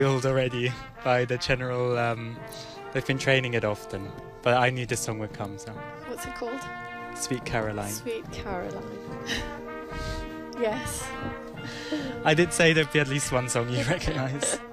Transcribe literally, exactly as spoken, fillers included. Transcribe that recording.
Built already by the general, um, they've been training it often, but I knew this song would come, so. What's it called? Sweet Caroline. Sweet Caroline. Yes. I did say there'd be at least one song you recognise.